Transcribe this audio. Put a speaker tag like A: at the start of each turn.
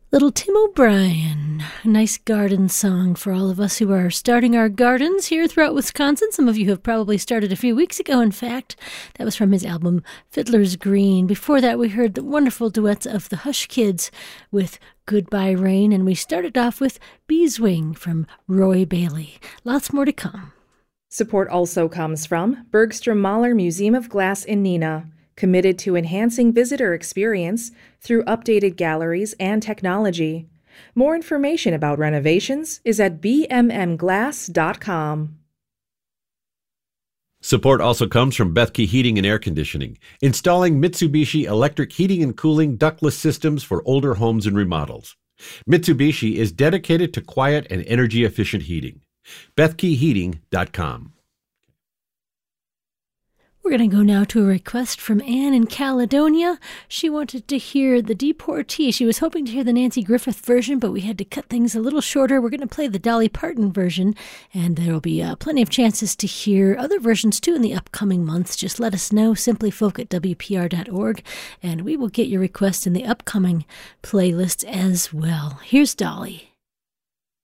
A: Little Tim O'Brien, a nice garden song for all of us who are starting our gardens here throughout Wisconsin. Some of you have probably started a few weeks ago, in fact. That was from his album Fiddler's Green. Before that, we heard the wonderful duets of the Hush Kids with Goodbye Rain, and we started off with Beeswing from Roy Bailey. Lots more to come.
B: Support also comes from Bergstrom Mahler Museum of Glass in Neenah, committed to enhancing visitor experience through updated galleries and technology. More information about renovations is at bmmglass.com.
C: Support also comes from Bethke Heating and Air Conditioning, installing Mitsubishi electric heating and cooling ductless systems for older homes and remodels. Mitsubishi is dedicated to quiet and energy-efficient heating. BethkeHeating.com.
A: We're going to go now to a request from Anne in Caledonia. She wanted to hear the Deportee. She was hoping to hear the Nancy Griffith version, but we had to cut things a little shorter. We're going to play the Dolly Parton version, and there will be plenty of chances to hear other versions, too, in the upcoming months. Just let us know, simplyfolk@wpr.org, and we will get your request in the upcoming playlists as well. Here's Dolly.